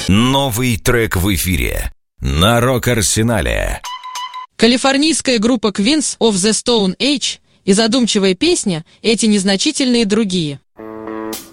Новый трек в эфире на Рок-Арсенале. Калифорнийская группа Queens of the Stone Age и задумчивая песня «Эти незначительные другие».